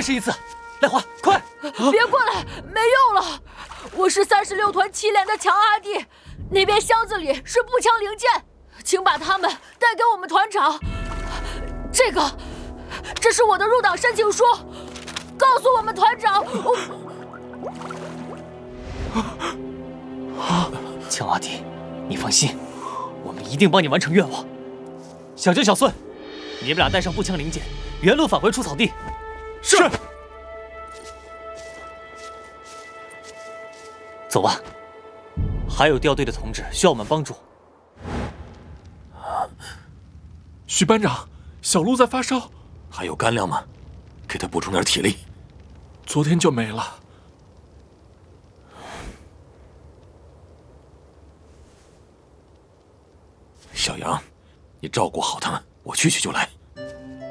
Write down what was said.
试一次。赖华，快！ 别过来，没用了。我是36团7连的强阿弟，那边箱子里是步枪零件，请把它们带给我们团长。这是我的入党申请书，告诉我们团长。 强阿弟，你放心，我们一定帮你完成愿望。小娟、小孙，你们俩带上步枪零件，原路返回出草地。 是。 走吧，还有掉队的同志需要我们帮助。 许班长，小鹿在发烧， 还有干粮吗？给他补充点体力。 昨天就没了。 小杨，你照顾好他们，我去就来。